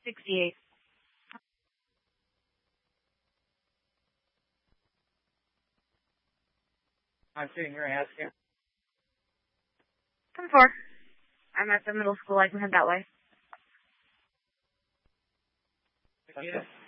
68. I'm sitting here asking. 10-4. I'm at the middle school. I can head that way. Okay.